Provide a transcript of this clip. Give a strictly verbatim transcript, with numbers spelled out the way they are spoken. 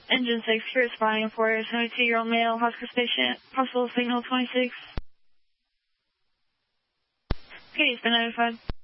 Engine six, you're responding for a seventy-two-year-old male hospice patient, possible signal twenty-six. Okay, it's been notified.